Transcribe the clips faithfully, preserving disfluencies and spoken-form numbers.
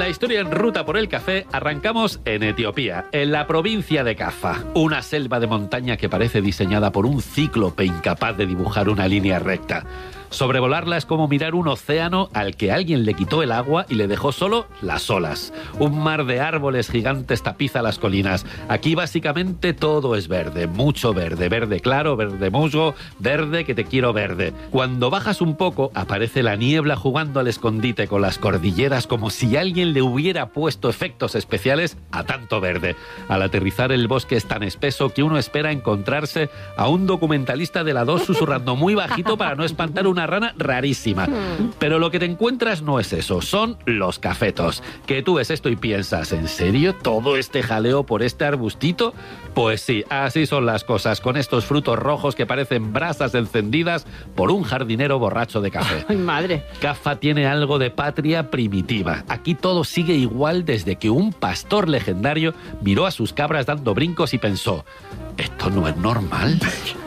historia en Ruta por el Café arrancamos en Etiopía, en la provincia de Kaffa, una selva de montaña que parece diseñada por un cíclope incapaz de dibujar una línea recta. Sobrevolarla es como mirar un océano al que alguien le quitó el agua y le dejó solo las olas. Un mar de árboles gigantes tapiza las colinas. Aquí básicamente todo es verde, mucho verde, verde claro, verde musgo, verde que te quiero verde. Cuando bajas un poco aparece la niebla jugando al escondite con las cordilleras como si alguien le hubiera puesto efectos especiales a tanto verde. Al aterrizar el bosque es tan espeso que uno espera encontrarse a un documentalista de la dos susurrando muy bajito para no espantar una rana rarísima. Pero lo que te encuentras no es eso, son los cafetos. Que tú ves esto y piensas, ¿en serio todo este jaleo por este arbustito? Pues sí, así son las cosas, con estos frutos rojos que parecen brasas encendidas por un jardinero borracho de café. ¡Ay, madre! Kaffa tiene algo de patria primitiva. Aquí todo sigue igual desde que un pastor legendario miró a sus cabras dando brincos y pensó, ¿esto no es normal?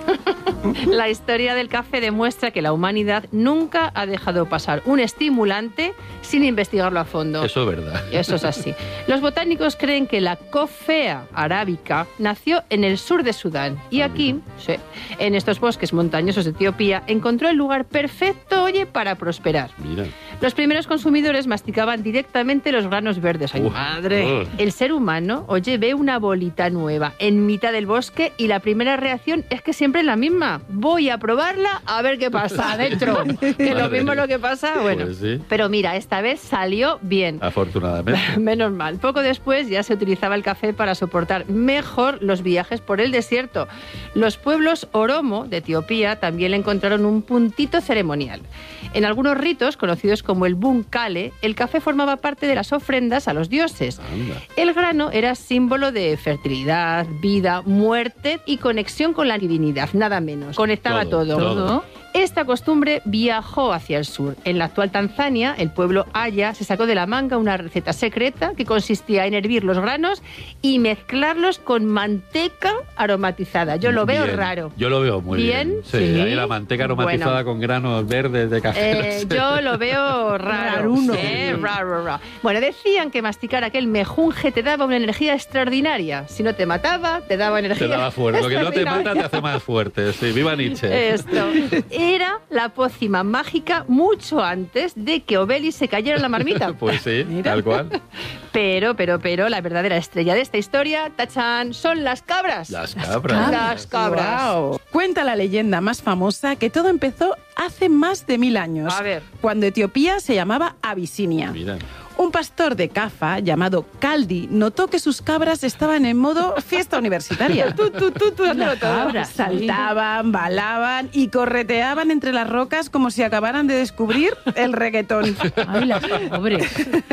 La historia del café demuestra que la humanidad nunca ha dejado pasar un estimulante sin investigarlo a fondo. Eso es verdad. Eso es así. Los botánicos creen que la Coffea arábica nació en el sur de Sudán y aquí, sí, en estos bosques montañosos de Etiopía, encontró el lugar perfecto, oye, para prosperar. Mira. Los primeros consumidores masticaban directamente los granos verdes. ¡Ay, Uf, madre! uh. El ser humano, oye, ve una bolita nueva en mitad del bosque y la primera reacción es que siempre es la misma. Voy a probarla a ver qué pasa adentro. Que lo mismo lo que pasa, bueno. Pues sí. Pero mira, esta vez salió bien. Afortunadamente. Menos mal. Poco después ya se utilizaba el café para soportar mejor los viajes por el desierto. Los pueblos Oromo de Etiopía también le encontraron un puntito ceremonial. En algunos ritos, conocidos como el Bunkale, el café formaba parte de las ofrendas a los dioses. Anda. El grano era símbolo de fertilidad, vida, muerte y conexión con la divinidad, nada menos. Conectaba Todo, todo. todo. Esta costumbre viajó hacia el sur. En la actual Tanzania, el pueblo Aya se sacó de la manga una receta secreta que consistía en hervir los granos y mezclarlos con manteca aromatizada. Yo lo veo Bien. raro. Yo lo veo muy bien. ¿Bien? Sí, Sí. ahí la manteca aromatizada Bueno. con granos verdes de café. Eh, yo lo veo raro. Raruno. Eh, raro, raro. Bueno, decían que masticar aquel mejunje te daba una energía extraordinaria. Si no te mataba, te daba energía Te daba fuerte. Lo que no te extraordinaria. mata te hace más fuerte. Sí, viva Nietzsche. Esto era la pócima mágica mucho antes de que Obelix se cayera en la marmita. Pues sí, tal cual. Pero, pero, pero, la verdadera estrella de esta historia, tachán, son las cabras. Las cabras. Las cabras. Guau. Cuenta la leyenda más famosa que todo empezó hace más de mil años, A ver. cuando Etiopía se llamaba Abisinia. Mira. Un pastor de Kaffa, llamado Kaldi, notó que sus cabras estaban en modo fiesta universitaria. Tú, tú, tú, tú, dándolo todo. cabras, Saltaban, balaban y correteaban entre las rocas como si acabaran de descubrir el reggaetón. Ay, las pobres.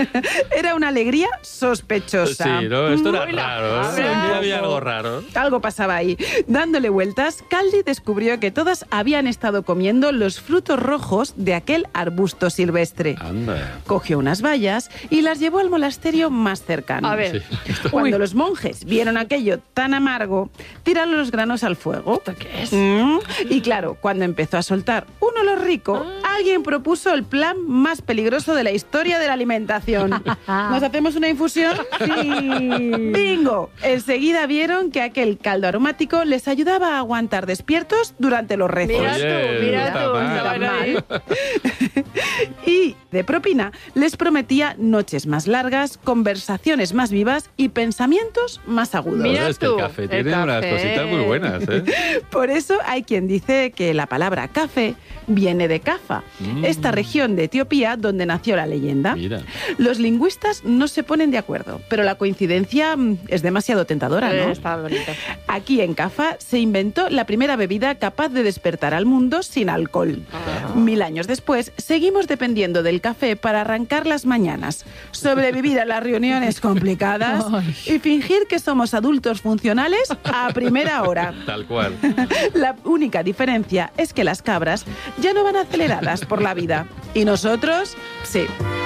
Era una alegría sospechosa. Sí, ¿no? Esto era Muy la raro. ¿eh? cabra. Aquí había algo raro. Algo pasaba ahí. Dándole vueltas, Kaldi descubrió que todas habían estado comiendo los frutos rojos de aquel arbusto silvestre. Anda. Cogió unas bayas y las llevó al monasterio más cercano. A ver. Sí. Cuando los monjes vieron aquello tan amargo, tiraron los granos al fuego. ¿Esto qué es? Mm, Y claro, cuando empezó a soltar un olor rico, alguien propuso el plan más peligroso de la historia de la alimentación. ¿Nos hacemos una infusión? Sí. ¡Bingo! Enseguida vieron que aquel caldo aromático les ayudaba a aguantar despiertos durante los rezos. Mira Oye, tú, mira no está tú. mal. estaban ahí. Y, de propina, les prometía noches más largas, conversaciones más vivas y pensamientos más agudos. Mira es que el tú, café el tiene unas café. cositas muy buenas, ¿eh? Por eso hay quien dice que la palabra café viene de Kaffa, Mm. esta región de Etiopía donde nació la leyenda. Mira. Los lingüistas no se ponen de acuerdo, pero la coincidencia mm, es demasiado tentadora, Eh, ¿no? Está bonito. Aquí en Kaffa se inventó la primera bebida capaz de despertar al mundo sin alcohol. Mil años después, seguimos dependiendo del café para arrancar las mañanas, sobrevivir a las reuniones complicadas y fingir que somos adultos funcionales a primera hora. Tal cual. La única diferencia es que las cabras ya no van aceleradas por la vida. Y nosotros, sí.